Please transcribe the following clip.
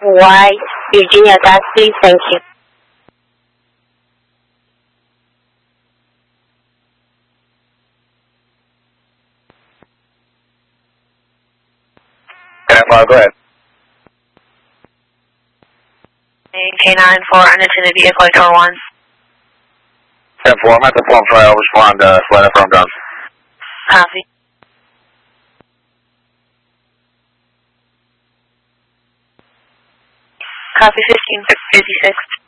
Y, Virginia Gas, please. Thank you. Go ahead. K9 for unattended vehicle tower 1. 10-4, I'm at the phone fire, I'll respond, let it from down. Copy. Copy 1556.